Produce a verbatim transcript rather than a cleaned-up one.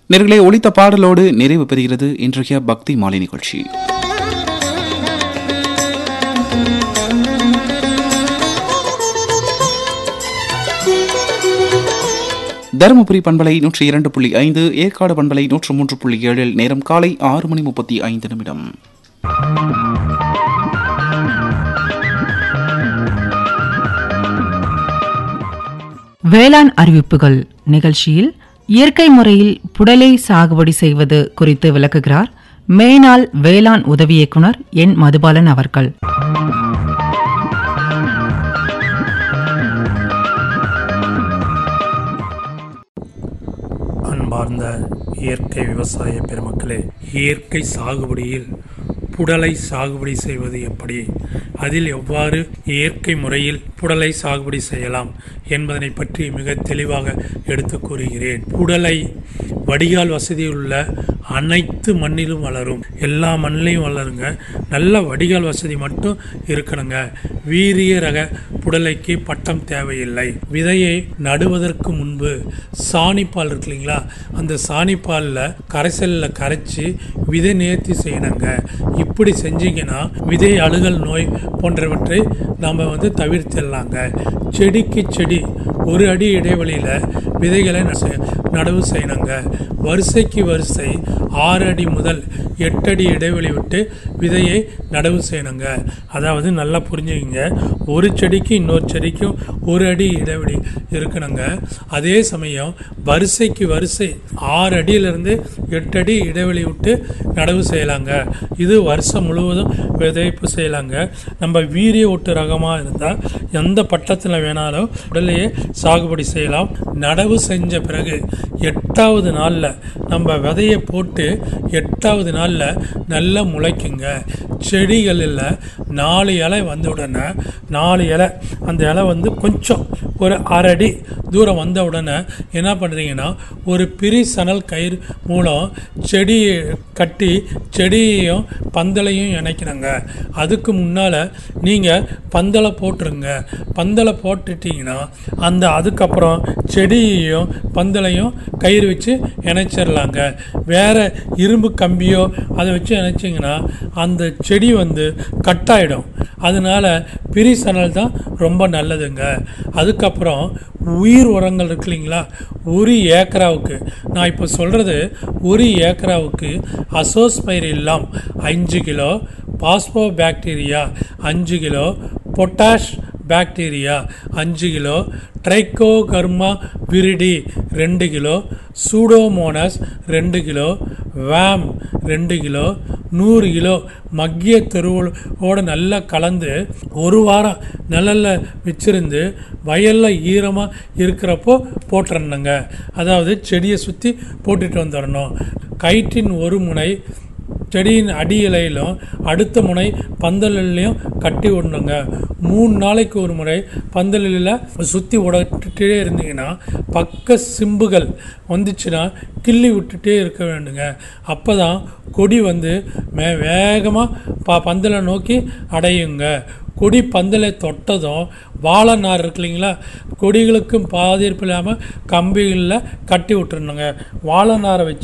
நேயர்களே, ஒலித்த பாடலோடு நிறைவு பெறுகிறது இன்றைய பக்தி மாலை நிகழ்ச்சி. தருமபுரி பண்பலை நூற்றி இரண்டு புள்ளி ஐந்து, ஏற்காடு பண்பலை நூற்று மூன்று புள்ளி ஏழில் நேரம் காலை ஆறு மணி முப்பத்தி ஐந்து நிமிடம். வேளாண் அறிவிப்புகள் நிகழ்ச்சியில் இயற்கை முறையில் புடலை சாகுபடி செய்வது குறித்து விளக்குகிறார் மேனாள் வேளாண் உதவி இயக்குனர் என் மதுபாலன் அவர்கள். அன்பார்ந்த இயற்கை விவசாய பெருமக்களே, இயற்கை சாகுபடியில் புடலை சாகுபடி செய்வது எப்படி, அதில் எவ்வாறு இயற்கை முறையில் புடலை சாகுபடி செய்யலாம் என்பதனை பற்றி மிக தெளிவாக எடுத்து கூறுகிறேன். புடலை வடிகால் வசதியுள்ள அனைத்து மண்ணிலும் வளரும், எல்லா மண்ணிலையும் வளருங்க. நல்ல வடிகால் வசதி மட்டும் இருக்கணுங்க. வீரிய ரக புடலைக்கு பட்டம் தேவையில்லை. விதையை நடுவதற்கு முன்பு சாணிப்பால் இருக்கு இல்லைங்களா, அந்த சாணிப்பாலில் கரைசலில் கரைச்சி விதை நேர்த்தி செய்யணுங்க. இப்படி செஞ்சீங்கன்னா விதை அழுகல் நோய் போன்றவற்றை நாம் வந்து தவிர்த்திடலாங்க. செடிக்கு செடி ஒரு அடி இடைவெளியில் விதைகளை நடவு செய்யணுங்க. வரிசைக்கு வரிசை ஆறு அடி முதல் எட்டு அடி இடைவெளி விட்டு விதையை நடவு செய்யணுங்க. அதாவது நல்லா புரிஞ்சுக்கிங்க, ஒரு செடிக்கு இன்னொரு செடிக்கும் ஒரு அடி இடைவெளி இருக்கணுங்க. அதே சமயம் வரிசைக்கு வரிசை ஆறு அடியிலிருந்து எட்டு அடி இடைவெளி விட்டு நடவு செய்யலாங்க. இது வருஷம் முழுவதும் விதைப்பு செய்யலாங்க. நம்ம வீரிய ஒட்டு ரகமாக இருந்தால் எந்த பட்டத்தில் வேணாலும் உடலையே சாகுபடி செய்யலாம். நடவு செஞ்ச பிறகு எட்டாவது நாளில் நம்ம விதையை போட்டு எட்டாவது நாளில் நல்லா முளைக்குங்க. செடிகளில் நாலு இலை வந்த உடனே நாலு இலை அந்த இலை வந்து கொஞ்சம் ஒரு அரை அடி தூரம் வந்த உடனே என்ன பண்ணுறீங்கன்னா, ஒரு பிரி சணல் கயிறு மூலம் செடியை கட்டி செடியையும் பந்தலையும் இணைக்கணுங்க. அதுக்கு முன்னால் நீங்கள் பந்தலை போட்டுருங்க. பந்தலை போட்டுட்டிங்கன்னா அந்த அதுக்கப்புறம் செடியையும் பந்தலையும் கயிறு வச்சு இணைச்சிடலாங்க. வேறு இரும்பு கம்பியோ அதை வச்சு இணைச்சிங்கன்னா அந்த செடி வந்து கட்டாயிடும். அதனால் பிரி சணல் தான் ரொம்ப நல்லதுங்க. அதுக்கப்புறம் உயிர் உரங்கள் இருக்கு இல்லைங்களா, ஒரு ஏக்கராவுக்கு நான் இப்போ சொல்கிறது ஒரு ஏக்கராவுக்கு அசோஸ்பைரில்லாம் அஞ்சு கிலோ, பாஸ்போ பாக்டீரியா அஞ்சு கிலோ, பொட்டாஷ் பாக்டீரியா அஞ்சு கிலோ, ட்ரைகோகர்மா விரிடி ரெண்டு கிலோ, சூடோமோனஸ் ரெண்டு கிலோ, வேம் ரெண்டு கிலோ, நூறு கிலோ மக்கிய தெருவோடு நல்லா கலந்து ஒரு வாரம் நிழலில் வச்சிருந்து வயலில் ஈரமாக இருக்கிறப்போ போட்டுறணுங்க. அதாவது செடியை சுற்றி போட்டுட்டு வந்துடணும். கயிற்றின் ஒரு முனை செடியின் அடி இலையிலும் அடுத்த முனை பந்தலிலையும் கட்டி விடணுங்க. மூணு நாளைக்கு ஒரு முறை பந்தலில் சுற்றி விட்டுட்டே இருந்தீங்கன்னா பக்க சிம்புகள் வந்துச்சுன்னா கிள்ளி விட்டுட்டே இருக்க வேண்டுங்க. அப்போ தான் கொடி வந்து மே வேகமாக ப பந்தலை நோக்கி அடையுங்க. கொடி பந்தலை தொட்டதும் வாழை நார் இருக்கு இல்லைங்களா, கொடிகளுக்கும் பாதிப்பு இல்லாமல் கம்பிகளில் கட்டி விட்டுருணுங்க. வாழை நாரை வச்சு